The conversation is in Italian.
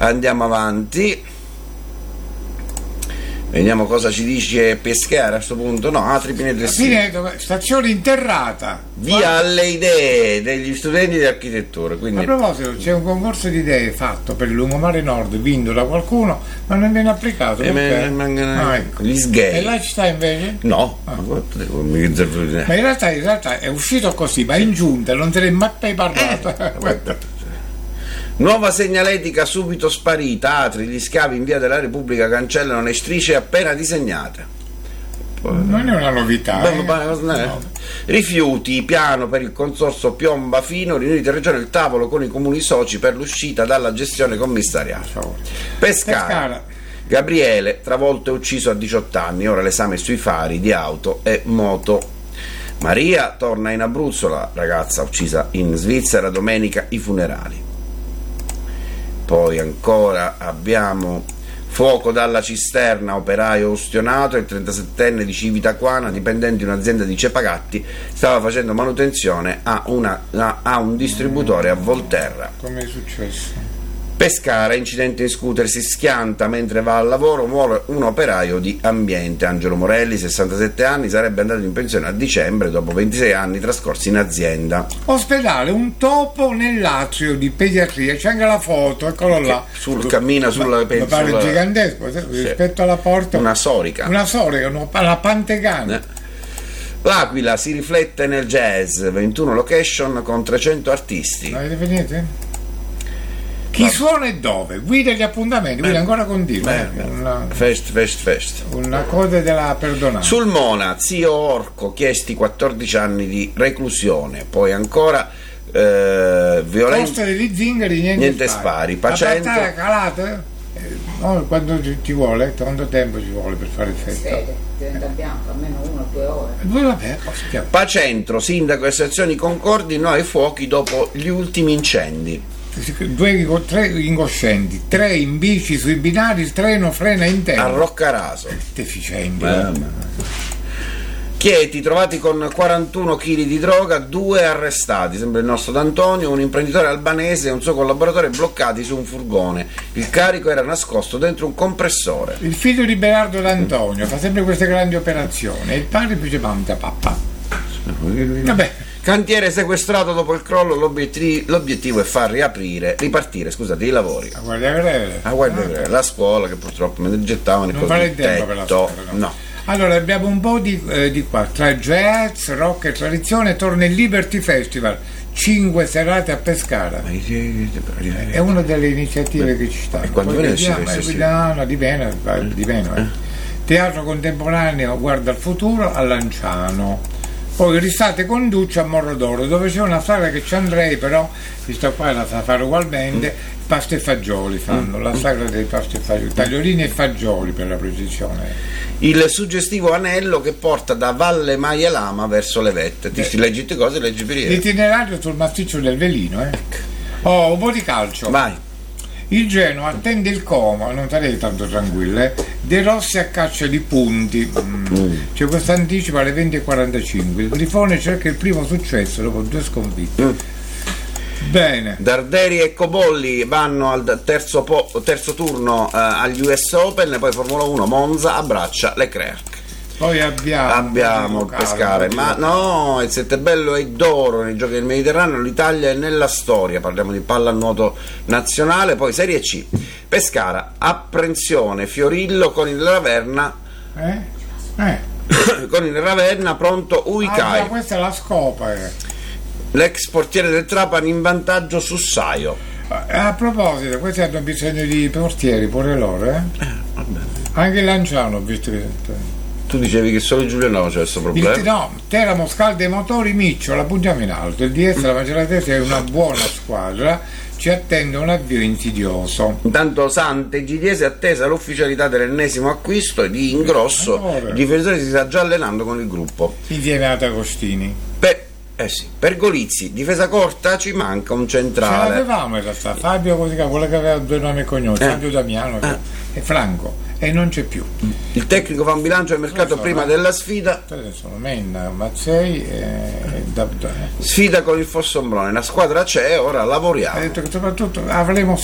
Andiamo avanti. Vediamo cosa ci dice Pescara a questo punto. No, Atri Pineto, stazione interrata. Via alle idee degli studenti di architettura. Quindi... A proposito, c'è un concorso di idee fatto per il lungomare nord, vinto da qualcuno, ma non viene applicato. Ecco. Gli sgay. E là ci sta invece? No. Ma in realtà è uscito così, ma in giunta non te ne è mai parlato. Nuova segnaletica subito sparita. Atri, gli scavi in via della Repubblica cancellano le strisce appena disegnate. Non è una novità. No. Rifiuti, piano per il consorzio Piomba Fino, riuniti in regione il tavolo con i comuni soci per l'uscita dalla gestione commissariale. Pescara. Gabriele, travolto e ucciso a 18 anni, ora l'esame sui fari di auto e moto. Maria torna in Abruzzo, la ragazza uccisa in Svizzera, domenica i funerali. Poi ancora abbiamo fuoco dalla cisterna, operaio ustionato, il 37enne di Civitaquana, dipendente di un'azienda di Cepagatti, stava facendo manutenzione a un distributore a Volterra. Come è successo? Pescara, incidente in scooter, si schianta mentre va al lavoro, muore un operaio di ambiente. Angelo Morelli, 67 anni, sarebbe andato in pensione a dicembre dopo 26 anni trascorsi in azienda. Ospedale, un topo nell'atrio di pediatria, c'è anche la foto, eccolo là. Cammina sulla mi pare gigantesco, rispetto alla porta. Una sorica, una pantegana. L'Aquila si riflette nel jazz, 21 location con 300 artisti. Avete finito? Chi suona e dove? Guida gli appuntamenti, quindi ancora continua. Fest. Una coda della perdonanza. Sul Mona, zio Orco, chiesti 14 anni di reclusione. Poi ancora violenza. Costa degli zingari, niente spari. Pacento. La calata? Quando ci vuole? Quanto tempo ci vuole per fare il festa? Diventa bianco, almeno 1 o 2 ore. Vabbè, Pacentro, sindaco e sezioni concordi, no ai fuochi dopo gli ultimi incendi. 3 incoscienti, 3 in bici sui binari, il treno frena in tempo. A Roccaraso. Deficienti. Chieti, trovati con 41 kg di droga, 2 arrestati, sembra il nostro D'Antonio, un imprenditore albanese e un suo collaboratore bloccati su un furgone. Il carico era nascosto dentro un compressore. Il figlio di Berardo D'Antonio fa sempre queste grandi operazioni e il padre più manta papà. Vabbè. Cantiere sequestrato dopo il crollo, l'obiettivo è far ripartire i lavori. A Guardia Greve. La scuola che purtroppo me ne gettavano non vale il tempo per la scuola. No. Allora abbiamo un po' di qua, tra jazz, rock e tradizione, torna il Liberty Festival, 5 serate a Pescara. È una delle iniziative che ci stanno. E quando viene di Veno. Teatro contemporaneo Guarda al futuro a Lanciano. Poi Risate con Duccio a Morrodoro, dove c'è una sagra che ci andrei, però questa qua la sa fare ugualmente. Pasta e fagioli fanno, la sagra dei pasta e fagioli, tagliolini e fagioli per la precisione. Il suggestivo anello che porta da Valle Maielama verso le vette. Ti leggi te cose, leggi per l'itinerario sul massiccio del Velino. Un po' di calcio. Vai. Il Genoa attende il Como, non sarei tanto tranquillo, De Rossi a caccia di punti. C'è questo anticipo alle 20:45. Il Grifone cerca il primo successo dopo 2 sconfitte. Bene. Darderi e Cobolli vanno al terzo turno agli US Open, poi Formula 1 Monza abbraccia Leclerc. Poi abbiamo Pescara, ma no, il Settebello è d'oro nei giochi del Mediterraneo, l'Italia è nella storia, parliamo di pallanuoto nazionale. Poi Serie C, Pescara, apprensione, Fiorillo con il Ravenna con il Ravenna pronto Uicai. Questa è la scopa. L'ex portiere del Trapani in vantaggio su Saio. A proposito, questi hanno bisogno di portieri pure loro, anche il Lanciano ho visto che... Tu dicevi che solo Giuliano c'è questo problema? Teramo scalda i motori, Miccio, la puntiamo in alto. Il DS, la Maceratese è una buona squadra, ci attende un avvio insidioso. Intanto Sante Gigliese attesa l'ufficialità dell'ennesimo acquisto di ingrosso. Il difensore si sta già allenando con il gruppo. Insieme ad Agostini. Per Golizzi, difesa corta, ci manca un centrale. Ce l'avevamo in realtà, Fabio, quello che aveva 2 nomi e cognomi, Fabio Damiano e Franco, e non c'è più. Il tecnico fa un bilancio al mercato prima della sfida. Sono Menna, Mazzei e Sfida con il Fossombrone, la squadra c'è, ora lavoriamo. Ha detto che soprattutto avremo